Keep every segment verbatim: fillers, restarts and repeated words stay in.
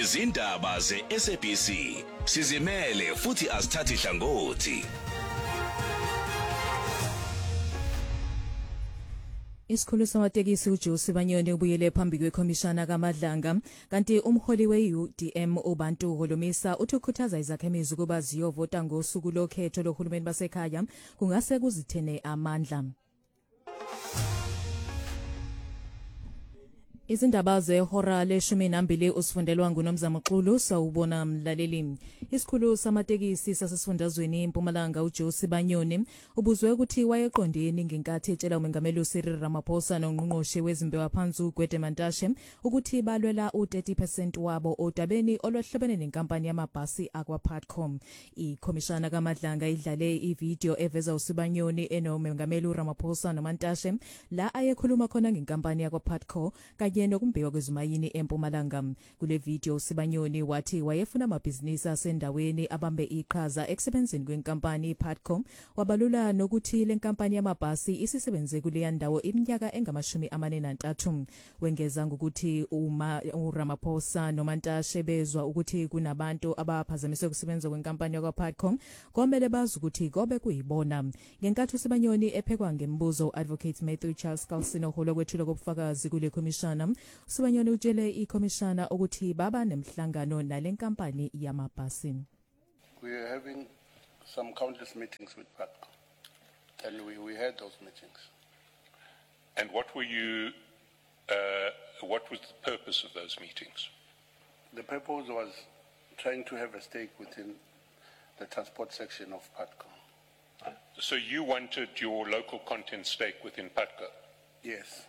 izindaba ze-S A B C sizimele futhi asithathi hlangothi. Isikhulu samatekisi uJosi Banyoni ubuyele phambi kwekhomishana kaMadlanga kanti umholi we-U D M uBantu Holomisa uthi ukhuthaza izakhamizi ukuba ziyovota ngosuku lokhetho lohulumeni basekhaya kungase kuzithene amandla. Izindaba zehora leshumi nambili usifundelwa nguNomzamo Xulu sawubona mlaleli. Isikhulu samatekisi sasesifundazweni eMpumalanga uJosi Banyoni ubuzwe ukuthi wayeqondeni ngenkathi etshela umengameli uCyril Ramaphosa nongqongqoshe wezimbewa phansi uGwede Mantashe ukuthi balwela u-thirty percent wabo odabeni olwahlobene nenkampani yamabhasi akwaPatcom. Ikhomishana kaMadlanga idlale ivideo eveza uSibanyoni enomengameli uRamaphosa noMantashe la ayekhuluma khona ngenkampani yakwaPatco kanye nokumbekwa kwezimayini eMpumalanga. Kule video uSibanyoni wathi wayefuna amabhizinisi asendaweni abambe iqhaza ekusebenzeni kwenkampani iPatcom, wabalula nokuthi le nkampani yamabhasi isisebenze kule ndawo iminyaka engamashumi amane nantathu. Wengeza ngokuthi uma uRamaphosa noMantashe bezwa ukuthi kunabantu abaphazamiswe ukusebenza kwenkampani yakwaPatcom komele bazi ukuthi kobe kuyibona. Ngenkathi uSibanyoni ephekwa ngembuzo Advocate Matthew Charles Carlson oholo kwethula kobufakazi kule komishana, uSibanyoni utshele ikomishana ukuthi baba nemhlangano nale nkampani yamabhasi. We are having some countless meetings with Patco, and we, we had those meetings. And what were you, uh, what was the purpose of those meetings? The purpose was trying to have a stake within the transport section of Patco. So you wanted your local content stake within Patco? Yes.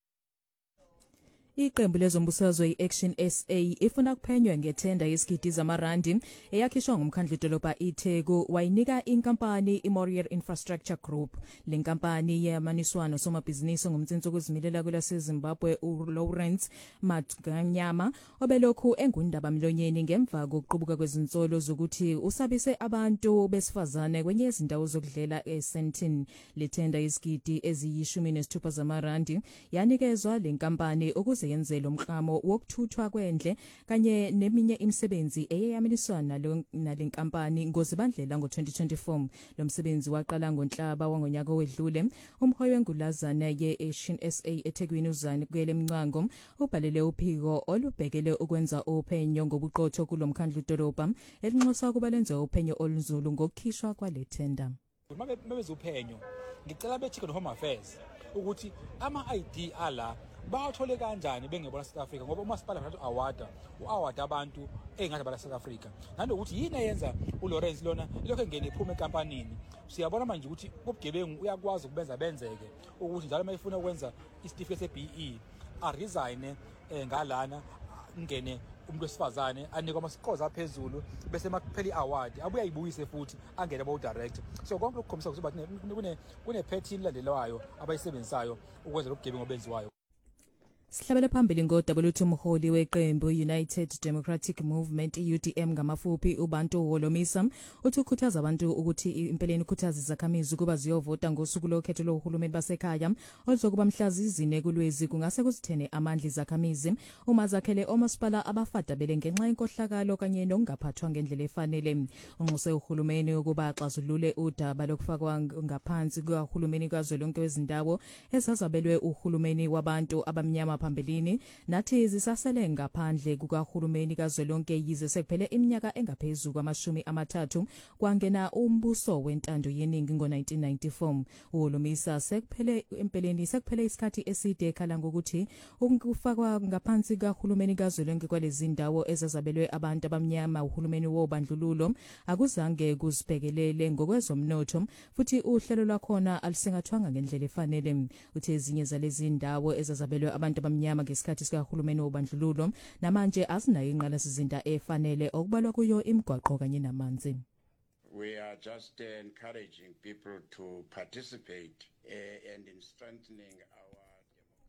Iqembu lezombusazwe i-Action S A ifuna kuphenywa ngethenda yesigidi zamarandi eyakhishwa ngumkhandlu dolobha iTheku wayinika inkampani iMorier Infrastructure Group. Le nkampani yamaniswano somabhizinisi ngumtsinso kuzimilela kwelaseZimbabwe uLawrence Maganyama obelokhu engundaba mlonyeni ngemva kokuqubuka kwezinsolo zokuthi usabise abantu besifazane kwenye izindawo zokudlela eSentin. Le thenda yesigidi eziyishumi nesithupha zamarandi yanikezwa le nkampani ukuze yenzelwe umklamo wokuthuthwa kwendle kanye neminye imisebenzi eyeyaminiswana nale nkampani ngozibandlela ngo-twenty twenty-four. Lo msebenzi waqala ngoNhlaba wangonyaka wedlule. Umholi wengulazana ye-Asian S A eThekwini uzani kuyele Mncango ubhalele uphiko olubhekele ukwenza uphenyo ngobuqotho kulomkhandlu dolobha elinxusa ukuba lenze uphenyo olunzulu ngokukhishwa kwale thenda. Mabeze uphenyo ngicela beChicken Home Affairs ukuthi ama I D ala bawathole kanjani bengebona South Africa ngoba umasipala ngathi award uaward abantu engathi bala South Africa nanokuthi yini eyenza uLawrence lona lokho engene iphuma ekampanini. Siyabona manje ukuthi ubugebengu uyakwazi ukubenza benzeke ukuthi njalo mayifuna ukwenza isitifiketi se-B E a resign ngalana ngene umuntu wesifazane anikwa amasiqoza aphezulu bese makuphela iaward abuye ayibuyise futhi angene abo direct. So konke lokukhombisa ukuthi kune kune pattern landelayo abayisebenzisayo ukwenza lobugebengu obenziwayo. Sihlabela phambili ngo-W two umholi weqembu United Democratic Movement U D M ngamafuphi uBantu Holomisa uthi ukhuthaza abantu ukuthi impeleni ukhuthaza izakhamizi ukuba ziyovota ngosuku lokhetho lohulumeni basekhaya oluzokuba mhlazizine kulwezi kungase kuzithene amandla izakhamizi uma zakhele omasipala abafada bele ngenxa yenkohlakalo kanye nokungaphathwa ngendlela efanele. Unxuse uhulumeni ukuba axazulule udaba lokufakwa ngaphansi kwahulumeni kazwelonke wezindawo ezazabelwe uhulumeni wabantu abamnyama phambelini nathi zisasele ngaphandle kukahulumeni kazwelonke yize sekuphele iminyaka engaphezulu kwamashumi amathathu kwangena umbuso wentando yeningi ngo-nineteen ninety-four. Uholomisa sekuphele empeleni sekuphele isikhathi eside ekhala ngokuthi ukufakwa ngaphansi kahulumeni kazwelonke kwalezi ndawo ezazabelwe abantu abamnyama uhulumeni wobandlululo akuzange kuzibhekelele ngokwezomnotho futhi uhlelo lwakhona alisengathwanga ngendlela efanele. Uthe ezinye zalezi ndawo ezazabelwe abantu mnyama ngesikhathi sikahulumeni wobandlululo namanje azinayo inqalasizinda efanele okubalwa kuyo imigwaqo kanye namanzi. We are just uh, encouraging people to participate uh, and in strengthening our democracy.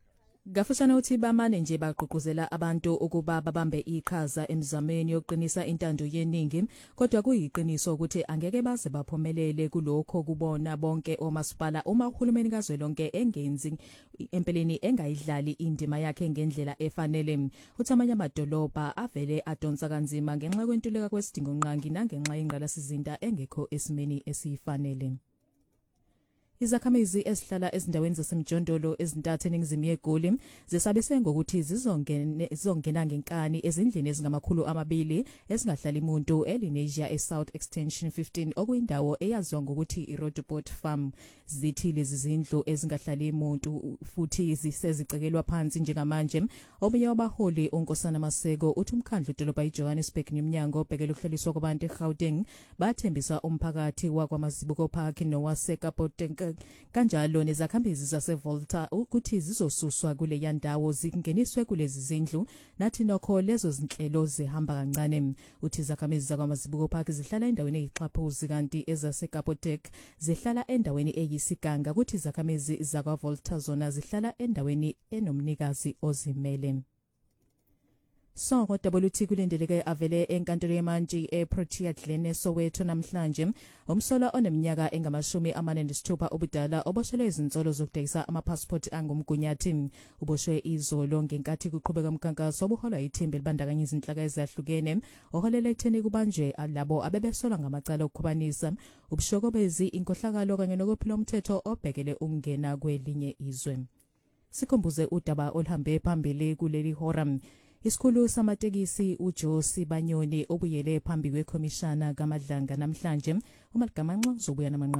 Gafishana uthi bamane nje baqhuquzela abantu ukuba babambe iqhaza emzameni yokuqinisa intando yeningi kodwa kuyiqiniso ukuthi angeke baze baphumelele kulokho kubona bonke omasipala uma uhulumeni kazwelonke engenzi empeleni engayidlali indima yakhe ngendlela efanele. Uthi amanye amadolobha avele adonsa kanzima ngenxa kwentuleka kwesidingo nqangi nangenxa yengqalasizinda engekho esimeni esifanele. Izakhamizi esihlala ezindaweni zasemjondolo ezintathu eningizimu yeGoli zisabise ngokuthi zizongena zizongena ngenkani ezindlini ezingamakhulu amabili ezingahlali umuntu eLenasia eSouth Extension fifteen okuyindawo eyaziwa ngokuthi iRoodeport Farm. Zithi lezi zindlu ezingahlali umuntu futhi zisezicekelwa phansi njengamanje. Omunye wabaholi uNkosana Maseko uthi umkhandlu edolobha iJohannesburg nomnyango obhekele ukuhleliswa kwabantu eGauteng bathembisa umphakathi wakwaMazibuko Park nowaseKapoteng kanjalo nezakhambizi zaseVolta ukuthi zizosuswa kule yandawo zingeniswe kulezi zindlu nathi nokho lezo zinhlelo zihamba kancane. Uthi izakhambizi zakwaMazibuko Park zihlala endaweni eyixhaphuzi kanti ezaseKapoteng zihlala endaweni eyisiganga ukuthi izakhambizi zakwaVolta zona zihlala endaweni enomnikazi ozimele. So kodwa boluthi kulendeleke avele enkantolo yemantshi eProtea Glen Soweto namhlanje umsolo oneminyaka engamashumi amane nesithupha obudala oboshelwe izinsolo zokudayisa amapassport angumgunyathi. Uboshwe izolo ngenkathi kuqhubeka umkhankaso obuholwa ithimba libandakanya izinhlaka ezahlukene oholela ekutheni kubanjwe labo abebesolwa ngamacala okukhubanisa ubushokobezi inkohlakalo kanye nokuphula umthetho obhekele ukungena kwelinye izwe. Sikhumbuze udaba oluhambe phambili kuleli hora. Isikhulu samatekisi uJosi Banyoni obuyele phambi kwekhomishana kaMadlanga namhlanje uMagamanxa uzobuya namanqa